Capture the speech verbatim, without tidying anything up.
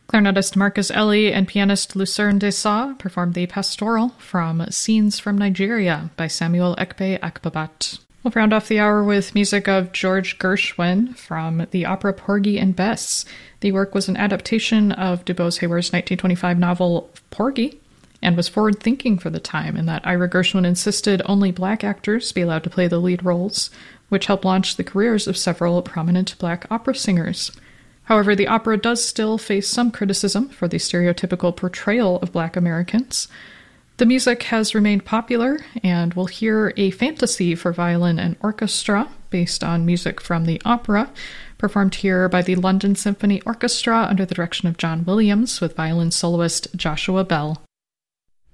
Clarinetist Marcus Ellie and pianist Lucerne Dessau performed the pastoral from Scenes from Nigeria by Samuel Ekpe Akbabat. We'll round off the hour with music of George Gershwin from the opera Porgy and Bess. The work was an adaptation of DuBose Hayward's nineteen twenty-five novel Porgy, and was forward-thinking for the time in that Ira Gershwin insisted only black actors be allowed to play the lead roles, which helped launch the careers of several prominent black opera singers. However, the opera does still face some criticism for the stereotypical portrayal of black Americans. The music has remained popular, and we'll hear a fantasy for violin and orchestra based on music from the opera, performed here by the London Symphony Orchestra under the direction of John Williams with violin soloist Joshua Bell.